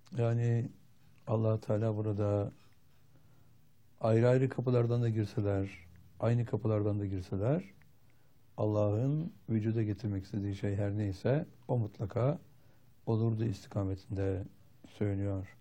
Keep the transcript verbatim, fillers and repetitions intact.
Yani Allah Teala burada ayrı ayrı kapılardan da girseler, aynı kapılardan da girseler, Allah'ın vücuda getirmek istediği şey her neyse o mutlaka olurdu istikametinde söylüyor.